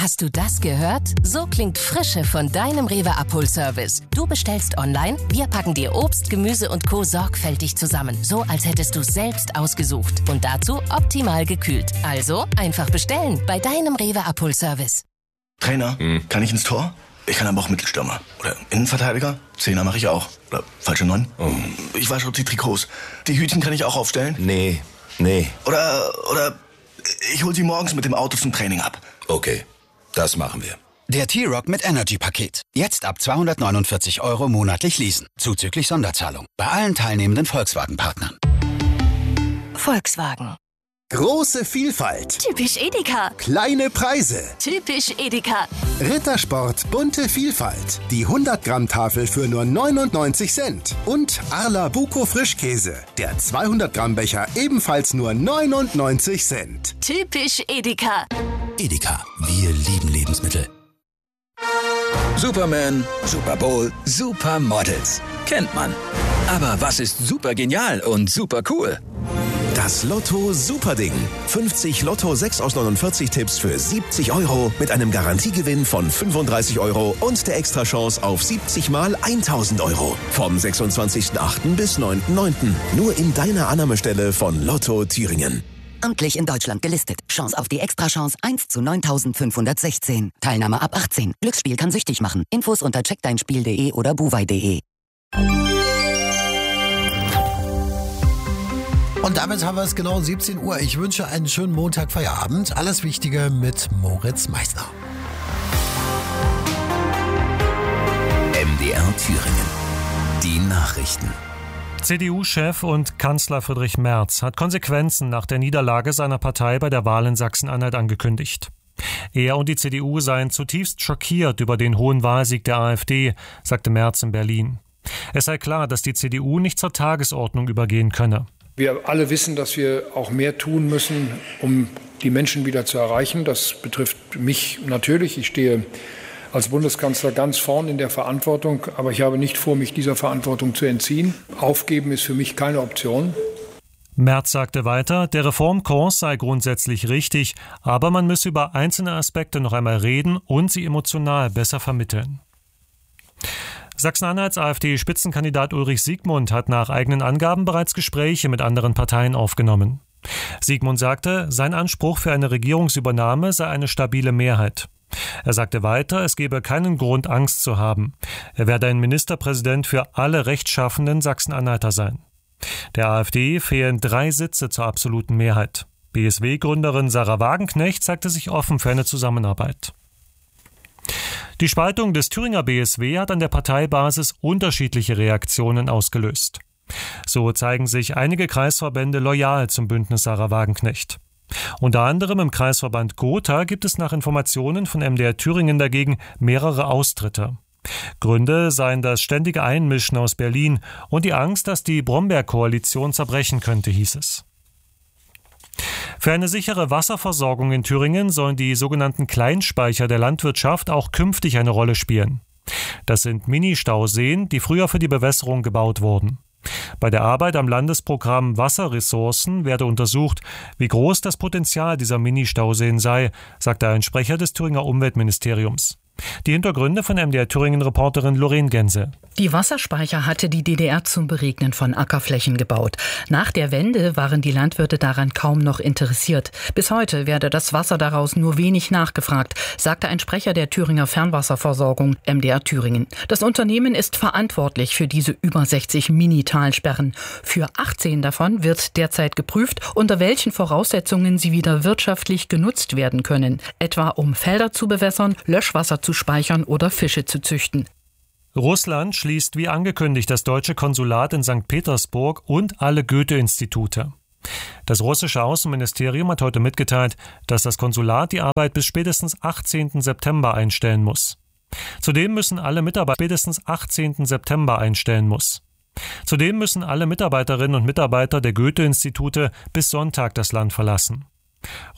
Hast du das gehört? So klingt Frische von deinem Rewe Abholservice. Du bestellst online, wir packen dir Obst, Gemüse und Co. sorgfältig zusammen. So, als hättest du es selbst ausgesucht. Und dazu optimal gekühlt. Also einfach bestellen bei deinem Rewe Abholservice. Trainer, kann ich ins Tor? Ich kann aber auch Mittelstürmer. Oder Innenverteidiger? Zehner mache ich auch. Oder falsche 9. Ich wasche auch die Trikots. Die Hütchen kann ich auch aufstellen? Nee. Oder ich hol sie morgens mit dem Auto zum Training ab. Okay, das machen wir. Der T-Rock mit Energy-Paket. Jetzt ab 249 € monatlich leasen. Zuzüglich Sonderzahlung. Bei allen teilnehmenden Volkswagen-Partnern. Volkswagen. Große Vielfalt. Typisch Edeka. Kleine Preise. Typisch Edeka. Rittersport bunte Vielfalt. Die 100-Gramm-Tafel für nur 99 Cent. Und Arla Buco Frischkäse. Der 200-Gramm-Becher ebenfalls nur 99 Cent. Typisch Edeka. Edeka. Wir lieben Lebensmittel. Superman, Super Bowl, Supermodels. Kennt man. Aber was ist super genial und super cool? Das Lotto Superding. 50 Lotto 6 aus 49 Tipps für 70 € mit einem Garantiegewinn von 35 € und der Extrachance auf 70 mal 1000 €. Vom 26.08. bis 9.09. Nur in deiner Annahmestelle von Lotto Thüringen. Amtlich in Deutschland gelistet. Chance auf die Extrachance 1 zu 9516. Teilnahme ab 18. Glücksspiel kann süchtig machen. Infos unter checkdeinspiel.de oder buwei.de. Und damit haben wir es genau 17 Uhr. Ich wünsche einen schönen Montag, Feierabend. Alles Wichtige mit Moritz Meissner. MDR Thüringen. Die Nachrichten. CDU-Chef und Kanzler Friedrich Merz hat Konsequenzen nach der Niederlage seiner Partei bei der Wahl in Sachsen-Anhalt angekündigt. Er und die CDU seien zutiefst schockiert über den hohen Wahlsieg der AfD, sagte Merz in Berlin. Es sei klar, dass die CDU nicht zur Tagesordnung übergehen könne. Wir alle wissen, dass wir auch mehr tun müssen, um die Menschen wieder zu erreichen. Das betrifft mich natürlich. Ich stehe als Bundeskanzler ganz vorn in der Verantwortung, aber ich habe nicht vor, mich dieser Verantwortung zu entziehen. Aufgeben ist für mich keine Option. Merz sagte weiter, der Reformkurs sei grundsätzlich richtig, aber man müsse über einzelne Aspekte noch einmal reden und sie emotional besser vermitteln. Sachsen-Anhalts AfD-Spitzenkandidat Ulrich Siegmund hat nach eigenen Angaben bereits Gespräche mit anderen Parteien aufgenommen. Siegmund sagte, sein Anspruch für eine Regierungsübernahme sei eine stabile Mehrheit. Er sagte weiter, es gebe keinen Grund, Angst zu haben. Er werde ein Ministerpräsident für alle rechtschaffenden Sachsen-Anhalter sein. Der AfD fehlen 3 Sitze zur absoluten Mehrheit. BSW-Gründerin Sarah Wagenknecht sagte sich offen für eine Zusammenarbeit. Die Spaltung des Thüringer BSW hat an der Parteibasis unterschiedliche Reaktionen ausgelöst. So zeigen sich einige Kreisverbände loyal zum Bündnis Sarah Wagenknecht. Unter anderem im Kreisverband Gotha gibt es nach Informationen von MDR Thüringen dagegen mehrere Austritte. Gründe seien das ständige Einmischen aus Berlin und die Angst, dass die Brombeerkoalition zerbrechen könnte, hieß es. Für eine sichere Wasserversorgung in Thüringen sollen die sogenannten Kleinspeicher der Landwirtschaft auch künftig eine Rolle spielen. Das sind Ministauseen, die früher für die Bewässerung gebaut wurden. Bei der Arbeit am Landesprogramm Wasserressourcen werde untersucht, wie groß das Potenzial dieser Ministauseen sei, sagte ein Sprecher des Thüringer Umweltministeriums. Die Hintergründe von MDR Thüringen-Reporterin Lorraine Gense. Die Wasserspeicher hatte die DDR zum Beregnen von Ackerflächen gebaut. Nach der Wende waren die Landwirte daran kaum noch interessiert. Bis heute werde das Wasser daraus nur wenig nachgefragt, sagte ein Sprecher der Thüringer Fernwasserversorgung MDR Thüringen. Das Unternehmen ist verantwortlich für diese über 60 Mini-Talsperren. Für 18 davon wird derzeit geprüft, unter welchen Voraussetzungen sie wieder wirtschaftlich genutzt werden können. Etwa um Felder zu bewässern, Löschwasser zu speichern oder Fische zu züchten. Russland schließt wie angekündigt das deutsche Konsulat in St. Petersburg und alle Goethe-Institute. Das russische Außenministerium hat heute mitgeteilt, dass das Konsulat die Arbeit bis spätestens 18. September einstellen muss. Zudem müssen alle Mitarbeiterinnen und Mitarbeiter der Goethe-Institute bis Sonntag das Land verlassen.